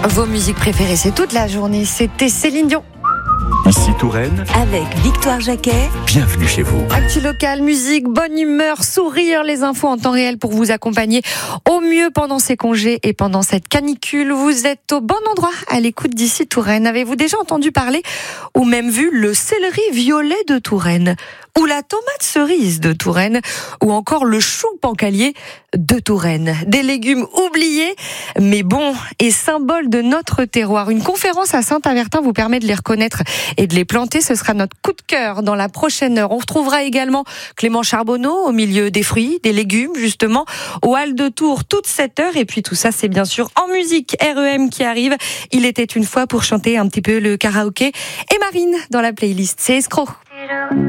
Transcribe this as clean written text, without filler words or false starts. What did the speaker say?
Vos musiques préférées, c'est toute la journée. C'était Céline Dion. Ici Touraine, avec Victoire Jacquet. bienvenue chez vous. Actu local, musique, bonne humeur, sourire, les infos en temps réel pour vous accompagner au mieux pendant ces congés et pendant cette canicule. Vous êtes au bon endroit à l'écoute d'Ici Touraine. Avez-vous déjà entendu parler ou même vu le céleri violet de Touraine ou la tomate cerise de Touraine ou encore le chou pancalier de Touraine? Des légumes oubliés mais bons et symboles de notre terroir. Une conférence à Saint-Avertin vous permet de les reconnaître et de les planter. Ce sera notre coup de cœur dans la prochaine heure. On retrouvera également Clément Charbonneau au milieu des fruits, des légumes justement, au Hall de Tours toute cette heure. Et puis tout ça, c'est bien sûr en musique. REM qui arrive. Il était une fois pour chanter un petit peu le karaoké. Et Marine dans la playlist. C'est Escroc.